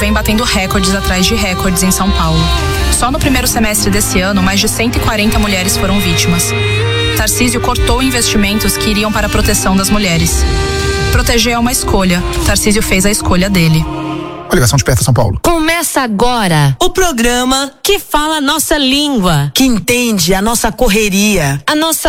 vem batendo recordes atrás de recordes em São Paulo. Só no primeiro semestre desse ano, mais de 140 mulheres foram vítimas. Tarcísio cortou investimentos que iriam para a proteção das mulheres. Proteger é uma escolha. Tarcísio fez a escolha dele. A ligação Desperta São Paulo. Começa agora o programa que fala a nossa língua, que entende a nossa correria, a nossa